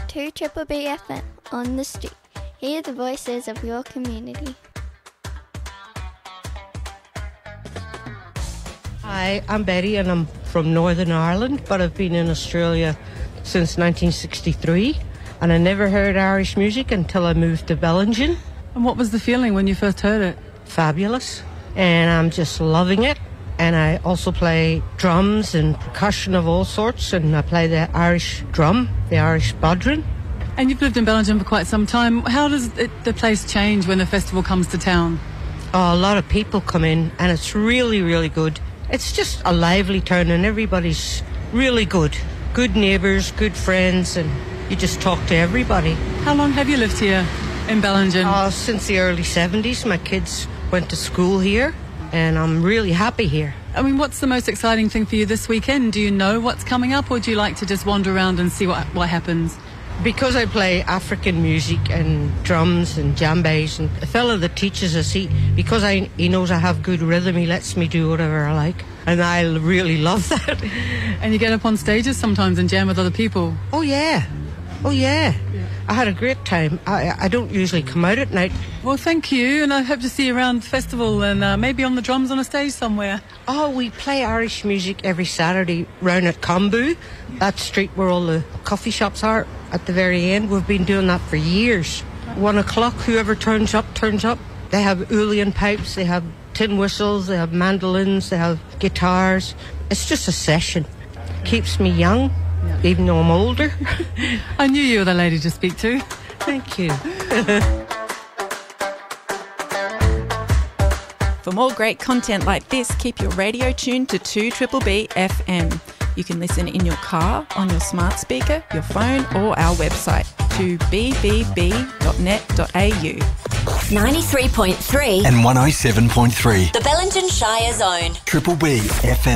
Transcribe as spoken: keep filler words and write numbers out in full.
two Triple B F M on the street. Hear the voices of your community. Hi, I'm Betty and I'm from Northern Ireland, but I've been in Australia since nineteen sixty-three, and I never heard Irish music until I moved to Bellingen. And what was the feeling when you first heard it? Fabulous, and I'm just loving it. And I also play drums and percussion of all sorts, and I play the Irish drum, the Irish bodhrán. And you've lived in Bellingen for quite some time. How does it, the place change when the festival comes to town? Oh, a lot of people come in, and it's really, really good. It's just a lively town, and everybody's really good. Good neighbours, good friends, and you just talk to everybody. How long have you lived here in Bellingen? Oh, since the early seventies. My kids went to school here, and I'm really happy here. I mean, what's the most exciting thing for you this weekend? Do you know what's coming up, or do you like to just wander around and see what what happens? Because I play African music and drums and djembes, and the fella that teaches us, he, because I, he knows I have good rhythm, he lets me do whatever I like. And I really love that. And you get up on stages sometimes and jam with other people? Oh, yeah. Oh, yeah. yeah. I had a great time. I, I don't usually come out at night. Well, thank you, and I hope to see you around the festival and uh, maybe on the drums on a stage somewhere. Oh, we play Irish music every Saturday round at Combu, that street where all the coffee shops are at the very end. We've been doing that for years. One o'clock, whoever turns up, turns up. They have uilleann pipes, they have tin whistles, they have mandolins, they have guitars. It's just a session. Keeps me young. Yeah. Even though I'm older. I knew you were the lady to speak to. Thank you. For more great content like this, keep your radio tuned to two Triple B F M. You can listen in your car, on your smart speaker, your phone, or our website, two b b b dot net dot a u. ninety-three point three and one oh seven point three. The Bellingen Shire Zone. Triple B F M.